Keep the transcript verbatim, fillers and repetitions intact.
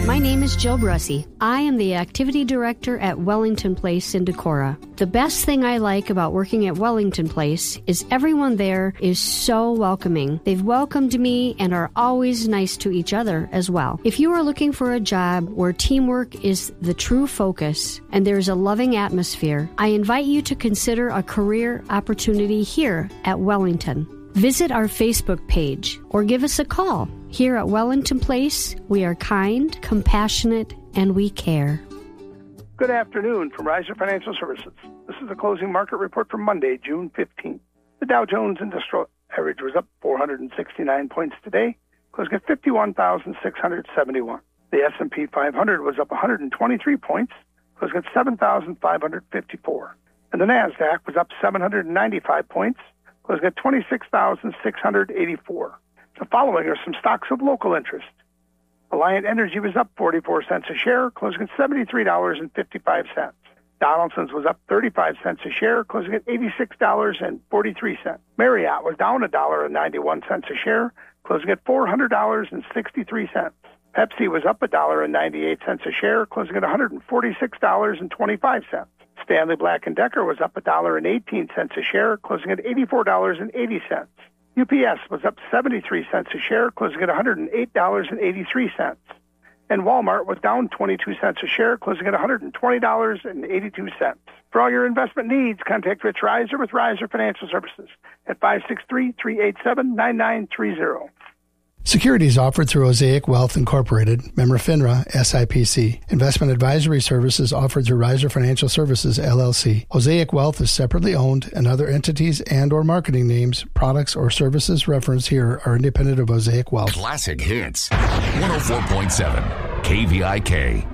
My name is Jill Brussy. I am the Activity Director at Wellington Place in Decorah. The best thing I like about working at Wellington Place is everyone there is so welcoming. They've welcomed me and are always nice to each other as well. If you are looking for a job where teamwork is the true focus and there's a loving atmosphere, I invite you to consider a career opportunity here at Wellington. Visit our Facebook page or give us a call. Here at Wellington Place, we are kind, compassionate, and we care. Good afternoon from Riser Financial Services. This is the closing market report for Monday, June fifteenth. The Dow Jones Industrial Average was up four hundred sixty-nine points today, closing at fifty-one thousand six hundred seventy-one. The S and P five hundred was up one hundred twenty-three points, closing at seven thousand five hundred fifty-four. And the NASDAQ was up seven hundred ninety-five points, closing at twenty-six thousand six hundred eighty-four. The following are some stocks of local interest. Alliant Energy was up forty-four cents a share, closing at seventy-three dollars and fifty-five cents. Donaldson's was up thirty-five cents a share, closing at eighty-six dollars and forty-three cents. Marriott was down one dollar and ninety-one cents a share, closing at four hundred dollars and sixty-three cents. Pepsi was up one dollar and ninety-eight cents a share, closing at one hundred forty-six dollars and twenty-five cents. Stanley Black and Decker was up one dollar and eighteen cents a share, closing at eighty-four dollars and eighty cents. U P S was up seventy-three cents a share, closing at one hundred eight dollars and eighty-three cents. And Walmart was down twenty-two cents a share, closing at one hundred twenty dollars and eighty-two cents. For all your investment needs, contact Rich Riser with Riser Financial Services at five six three, three eight seven, nine nine three zero. Securities offered through Osaic Wealth Incorporated, member FINRA, S I P C. Investment advisory services offered through Riser Financial Services, L L C. Osaic Wealth is separately owned, and other entities and or marketing names, products, or services referenced here are independent of Osaic Wealth. Classic Hits, one oh four point seven, K V I K.